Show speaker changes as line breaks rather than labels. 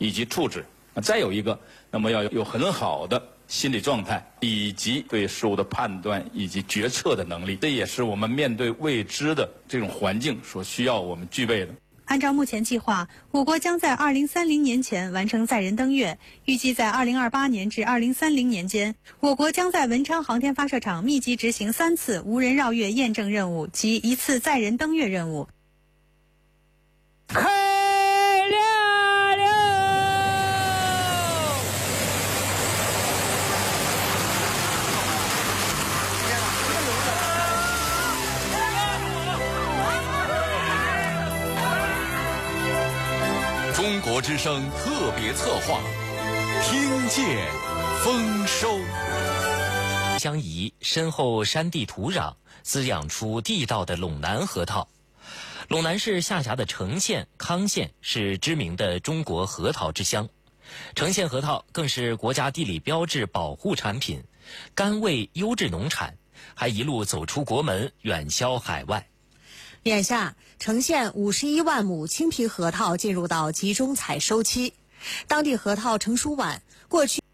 以及处置。再有一个，那么要有很好的心理状态，以及对事物的判断以及决策的能力，这也是我们面对未知的这种环境所需要我们具备的。
按照目前计划，我国将在2030年前完成载人登月，预计在2028年至2030年间，我国将在文昌航天发射场密集执行3次无人绕月验证任务及1次载人登月任务。
开亮了！
中国之声特别策划，听见丰收。
相宜深厚山地土壤滋养出地道的陇南核桃。陇南市下辖的成县、康县是知名的中国核桃之乡，成县核桃更是国家地理标志保护产品，甘味优质农产，还一路走出国门，远销海外。
眼下，成县51万亩青皮核桃进入到集中采收期，当地核桃成熟晚，过去